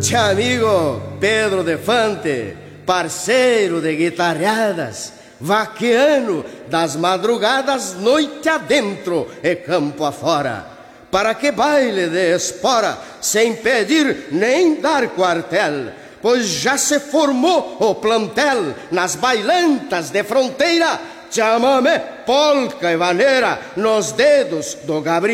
Tchê amigo Pedro Defante, parceiro de guitarreadas, vaqueano das madrugadas, noite adentro e campo afora. Para que baile de espora, sem pedir nem dar quartel, pois já se formou o plantel nas bailantas de fronteira, chamamé, polca e vaneira nos dedos do Gabriel.